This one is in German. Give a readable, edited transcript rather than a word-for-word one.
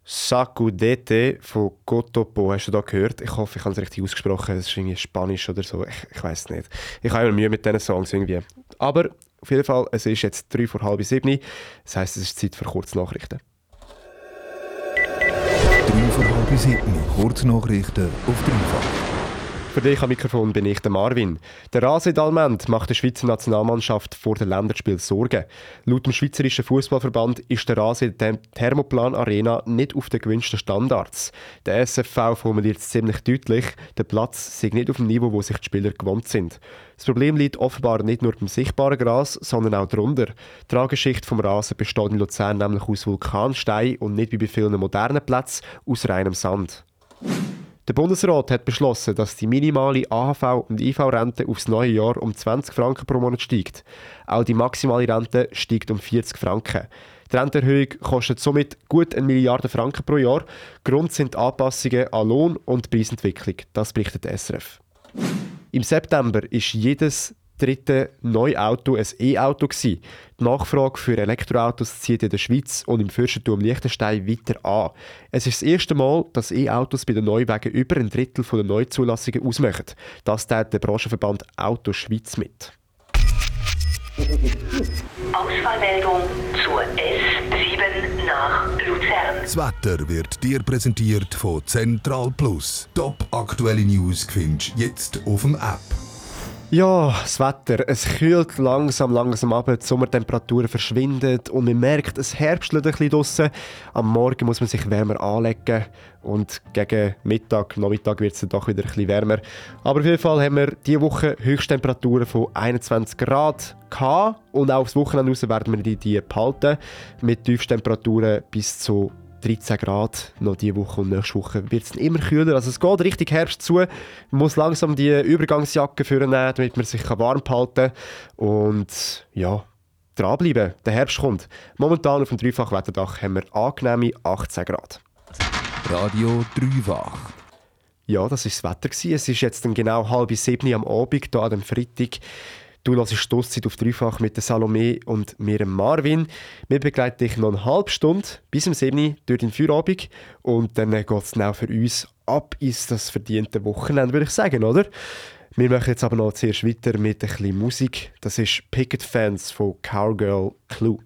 Sacudete von Cotopo. Hast du da gehört? Ich hoffe, ich habe es richtig ausgesprochen. Es ist irgendwie Spanisch oder so. Ich weiß es nicht. Ich habe immer Mühe mit diesen Songs irgendwie. Aber auf jeden Fall, es ist jetzt 6:03. Das heisst, es ist Zeit für Kurznachrichten. 6:03. Kurznachrichten auf Dreifach. Für dich am Mikrofon bin ich der Marvin. Der Rasentalment macht der Schweizer Nationalmannschaft vor dem Länderspiel Sorgen. Laut dem Schweizerischen Fußballverband ist der Rasen der Thermoplan Arena nicht auf den gewünschten Standards. Der SFV formuliert es ziemlich deutlich, der Platz sei nicht auf dem Niveau, wo sich die Spieler gewohnt sind. Das Problem liegt offenbar nicht nur beim sichtbaren Gras, sondern auch darunter. Die Trageschicht vom Rasen besteht in Luzern nämlich aus Vulkanstein und nicht wie bei vielen modernen Plätzen aus reinem Sand. Der Bundesrat hat beschlossen, dass die minimale AHV- und IV-Rente aufs neue Jahr um 20 Franken pro Monat steigt. Auch die maximale Rente steigt um 40 Franken. Die Rentenerhöhung kostet somit gut 1 Milliarde Franken pro Jahr. Grund sind Anpassungen an Lohn- und Preisentwicklung. Das berichtet der SRF. Im September ist jedes dritte Neuauto ein E-Auto gewesen. Die Nachfrage für Elektroautos zieht in der Schweiz und im Fürstentum Liechtenstein weiter an. Es ist das erste Mal, dass E-Autos bei den Neuwagen über ein Drittel der Neuzulassungen ausmachen. Das teilt der Branchenverband Auto Schweiz mit. Ausfallmeldung zur S7 nach Luzern. Das Wetter wird dir präsentiert von Central Plus. Top aktuelle News findest du jetzt auf dem App. Ja, das Wetter. Es kühlt langsam ab, die Sommertemperaturen verschwinden und man merkt, es herbstelt ein bisschen draussen. Am Morgen muss man sich wärmer anlegen und gegen Nachmittag wird es dann doch wieder ein bisschen wärmer. Aber auf jeden Fall haben wir diese Woche Höchsttemperaturen von 21 Grad gehabt und auch aufs Wochenende raus werden wir die behalten mit Tiefstemperaturen bis zu 13 Grad noch diese Woche und nächste Woche wird es immer kühler. Also es geht richtig Herbst zu. Man muss langsam die Übergangsjacke vornehmen, damit man sich warm halten kann. Und ja, dranbleiben. Der Herbst kommt. Momentan auf dem Dreifach-Wetterdach haben wir angenehme 18 Grad. Radio Dreifach. Ja, das war das Wetter. Es ist jetzt dann genau 6:30 am Abend, hier an dem Freitag. Du hörst Stosszeit auf Dreifach mit der Salome und mir, dem Marvin. Wir begleiten dich noch eine halbe Stunde bis um 7 durch den Feierabend. Und dann geht es genau für uns ab ins das verdiente Wochenende, würde ich sagen, oder? Wir machen jetzt aber noch zuerst weiter mit ein bisschen Musik. Das ist Picket Fence von Cowgirl Clue.